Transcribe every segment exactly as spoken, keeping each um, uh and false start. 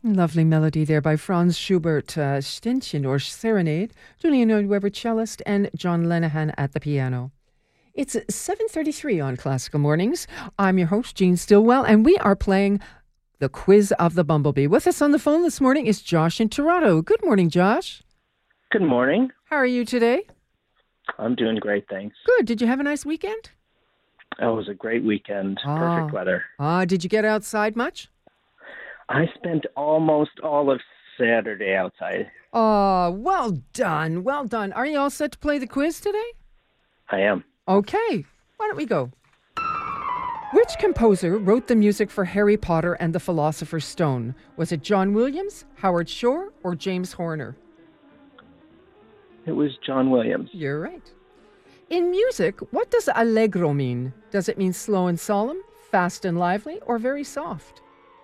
Lovely melody there by Franz Schubert, uh, Ständchen or Serenade, Julian Lloyd Webber cellist, and John Lenihan at the piano. It's seven thirty-three on Classical Mornings. I'm your host, Jean Stillwell, and we are playing the Quiz of the Bumblebee. With us on the phone this morning is Josh in Toronto. Good morning, Josh. Good morning. How are you today? I'm doing great, thanks. Good. Did you have a nice weekend? Oh, it was a great weekend. Ah. Perfect weather. Ah, did you get outside much? I spent almost all of Saturday outside. Oh, well done. Well done. Are you all set to play the quiz today? I am. Okay. Why don't we go? Which composer wrote the music for Harry Potter and the Philosopher's Stone? Was it John Williams, Howard Shore, or James Horner? It was John Williams. You're right. In music, what does allegro mean? Does it mean slow and solemn, fast and lively, or very soft?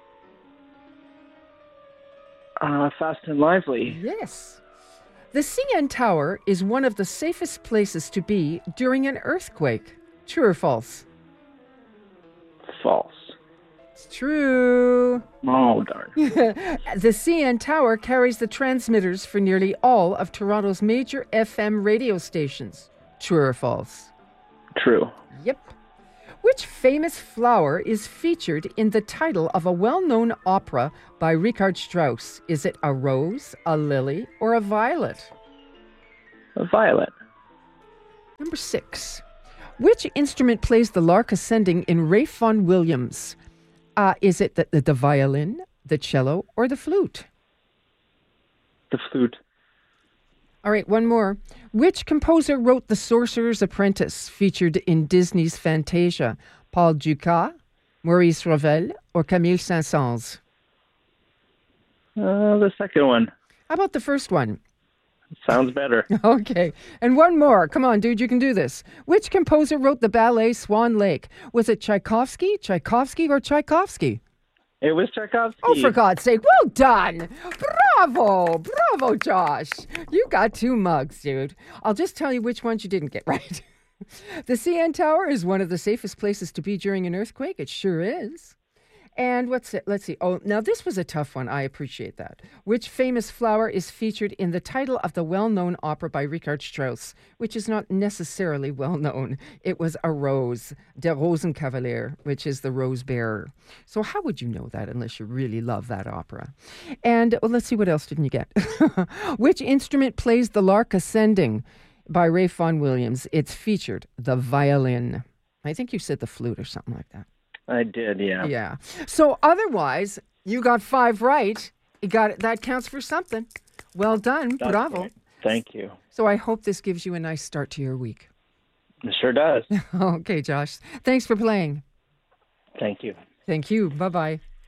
Uh, fast and lively. Yes. The C N Tower is one of the safest places to be during an earthquake. True or false? False. It's true. Oh, darn. The C N Tower carries the transmitters for nearly all of Toronto's major F M radio stations. True or false? True. Yep. Which famous flower is featured in the title of a well-known opera by Richard Strauss? Is it a rose, a lily, or a violet? A violet. Number six. Which instrument plays the lark ascending in Ralph Vaughan Williams? Uh, is it the, the, the violin, the cello, or the flute? The flute. All right, one more. Which composer wrote The Sorcerer's Apprentice, featured in Disney's Fantasia? Paul Dukas, Maurice Ravel, or Camille Saint-Saëns? Uh, the second one. How about the first one? Sounds better. Okay. And one more. Come on, dude, you can do this. Which composer wrote the ballet Swan Lake? Was it Tchaikovsky, Tchaikovsky, or Tchaikovsky? It was Tchaikovsky. Oh, for God's sake. Well done. Bravo. Bravo, Josh. You got two mugs, dude. I'll just tell you which ones you didn't get right. The C N Tower is one of the safest places to be during an earthquake. It sure is. And what's it? Let's see. Oh, now this was a tough one. I appreciate that. Which famous flower is featured in the title of the well-known opera by Richard Strauss, which is not necessarily well-known? It was a rose, Der Rosenkavalier, which is the rose bearer. So how would you know that unless you really love that opera? And well, let's see, what else didn't you get? Which instrument plays the lark ascending by Ralph Vaughan Williams? It's featured, the violin. I think you said the flute or something like that. I did, yeah. Yeah. So otherwise, you got five right. You got it. That counts for something. Well done. That's Bravo. great. Thank you. So I hope this gives you a nice start to your week. It sure does. Okay, Josh. Thanks for playing. Thank you. Thank you. Bye-bye.